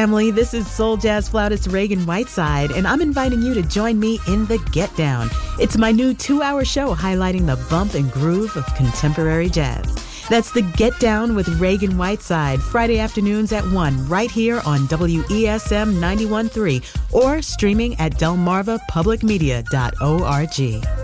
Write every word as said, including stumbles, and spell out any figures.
family. This is soul jazz flautist Reagan Whiteside, and I'm inviting you to join me in The Get Down. It's my new two-hour show highlighting the bump and groove of contemporary jazz. That's The Get Down with Reagan Whiteside, Friday afternoons at one, right here on W E S M ninety-one point three or streaming at delmarva public media dot org.